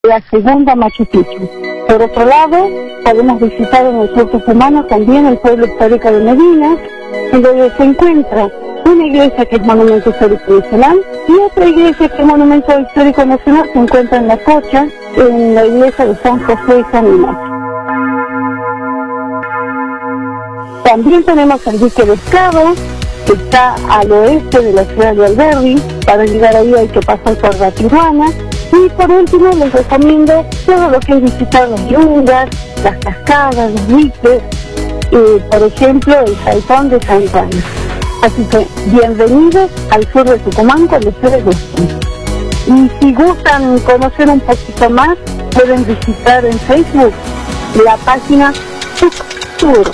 la segunda Machu Picchu. Por otro lado, podemos visitar en el sur tucumano también el pueblo histórico de Medina, en donde se encuentra una iglesia que es monumento histórico nacional y otra iglesia que es monumento histórico nacional se encuentra en La Cocha, en la iglesia de San José y San Ignacio. También tenemos el dique de Escado, que está al oeste de la ciudad de Alberdi. Para llegar ahí hay que pasar por la Tijuana. Y por último les recomiendo todo lo que es visitar los yungas, las cascadas, los diques, por ejemplo el Saipón de San Juan. Así que bienvenidos al sur de Tucumán cuando ustedes gusten. Y si gustan conocer un poquito más, pueden visitar en Facebook la página Tucsur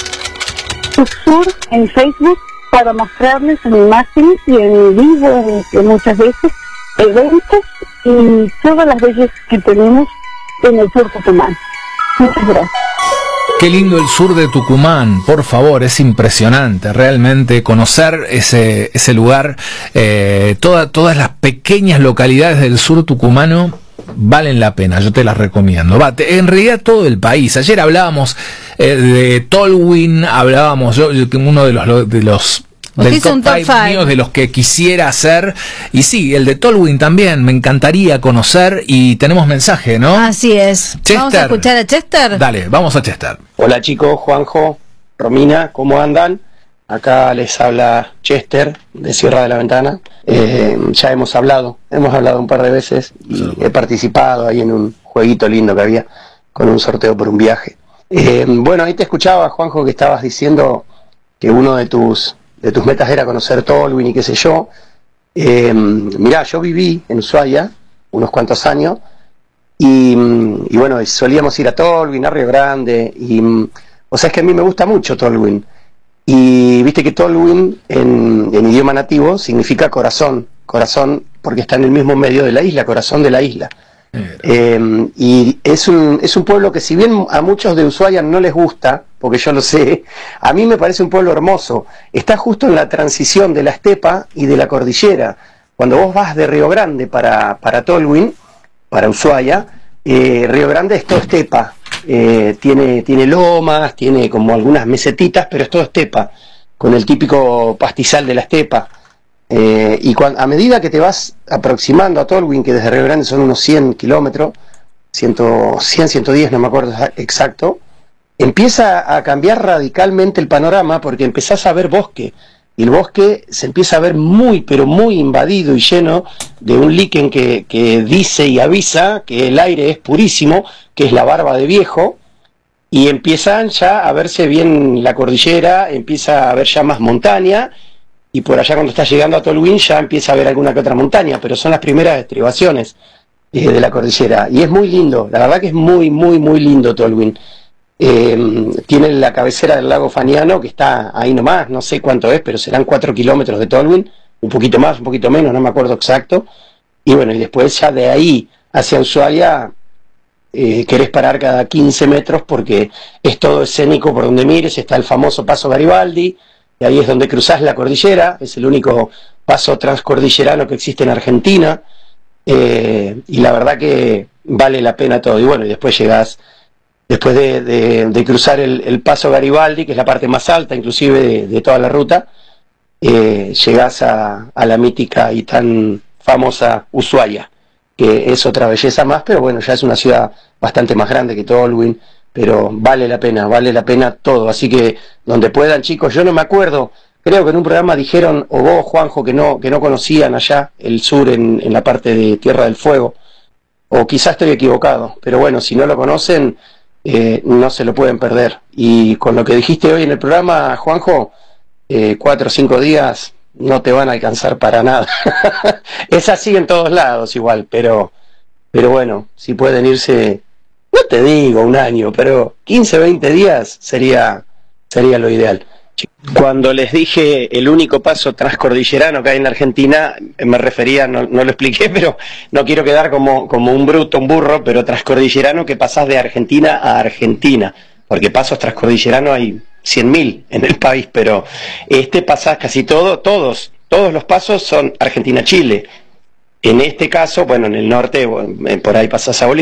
en Facebook, para mostrarles en imágenes y en vivo, que muchas veces, eventos y todas las bellezas que tenemos en el sur tucumán. Muchas gracias. Qué lindo el sur de Tucumán, por favor, es impresionante realmente conocer ese lugar. Todas las pequeñas localidades del sur tucumano valen la pena, yo te las recomiendo. En realidad todo el país. Ayer hablábamos de Tolwyn, hablábamos uno de los del top 5 míos de los que quisiera hacer, y sí, el de Tolwyn también me encantaría conocer. Y tenemos mensaje, ¿no? Así es. Chester. ¿Vamos a escuchar a Chester? Dale, vamos a Chester. Hola chicos, Juanjo, Romina, ¿cómo andan? Acá les habla Chester de Sierra de la Ventana. Ya hemos hablado un par de veces y he participado ahí en un jueguito lindo que había con un sorteo por un viaje. Bueno, ahí te escuchaba, Juanjo, que estabas diciendo que uno de tus metas era conocer Tolwyn y qué sé yo. Mirá, yo viví en Ushuaia unos cuantos años y bueno, solíamos ir a Tolwyn, a Río Grande, o sea, es que a mí me gusta mucho Tolwyn. Y viste que Tolwyn en idioma nativo significa corazón porque está en el mismo medio de la isla, corazón de la isla. Y es un pueblo que, si bien a muchos de Ushuaia no les gusta, porque yo lo sé, a mí me parece un pueblo hermoso. Está justo en la transición de la estepa y de la cordillera. Cuando vos vas de Río Grande para Tolwyn, para Ushuaia, Río Grande es todo estepa. Tiene lomas, tiene como algunas mesetitas, pero es todo estepa, con el típico pastizal de la estepa. Y a medida que te vas aproximando a Tolwyn, que desde Río Grande son unos 100 kilómetros, 110, no me acuerdo exacto, empieza a cambiar radicalmente el panorama, porque empezás a ver bosque, y el bosque se empieza a ver muy, pero muy invadido y lleno de un líquen que dice y avisa que el aire es purísimo, que es la barba de viejo, y empiezan ya a verse bien la cordillera, empieza a haber ya más montaña, y por allá cuando estás llegando a Tolwyn ya empieza a haber alguna que otra montaña, pero son las primeras estribaciones de la cordillera, y es muy lindo, la verdad que es muy, muy, muy lindo Tolwyn. Tiene la cabecera del lago Faniano, que está ahí nomás, no sé cuánto es, pero serán 4 kilómetros de Tolwyn, un poquito más, un poquito menos, no me acuerdo exacto. Y bueno, y después ya de ahí hacia Ushuaia querés parar cada 15 metros porque es todo escénico por donde mires. Está el famoso Paso Garibaldi, y ahí es donde cruzás la cordillera, es el único paso transcordillerano que existe en Argentina, y la verdad que vale la pena todo. Y bueno, y después llegás, después de cruzar el Paso Garibaldi, que es la parte más alta inclusive de toda la ruta, llegás a la mítica y tan famosa Ushuaia, que es otra belleza más, pero bueno, ya es una ciudad bastante más grande que Tolwyn, pero vale la pena todo. Así que donde puedan, chicos. Yo no me acuerdo, creo que en un programa dijeron, o vos, Juanjo, que no conocían allá el sur en la parte de Tierra del Fuego, o quizás estoy equivocado, pero bueno, si no lo conocen, no se lo pueden perder. Y con lo que dijiste hoy en el programa, Juanjo, 4 o 5 días no te van a alcanzar para nada. Es así en todos lados igual, pero bueno, si pueden irse, no te digo un año, pero 15, 20 días sería lo ideal. Cuando les dije el único paso transcordillerano que hay en la Argentina, me refería, no lo expliqué, pero no quiero quedar como un bruto, un burro, pero transcordillerano, que pasás de Argentina a Argentina, porque pasos transcordilleranos hay 100.000 en el país, pero pasás casi todos los pasos son Argentina-Chile. En este caso, bueno, en el norte, por ahí pasás a Bolivia.